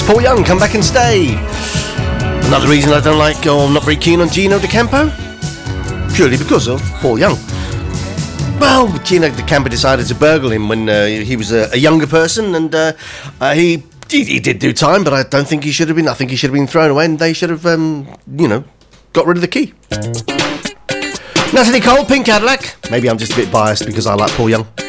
Paul Young, Come Back and Stay. Another reason I don't like, or I'm not very keen on Gino D'Acampo, purely because of Paul Young. Well, Gino D'Acampo decided to burgle him when he was a younger person, and he did do time, but I don't think he should have been. I think he should have been thrown away, and they should have, got rid of the key. Natalie Cole, Pink Cadillac. Maybe I'm just a bit biased because I like Paul Young.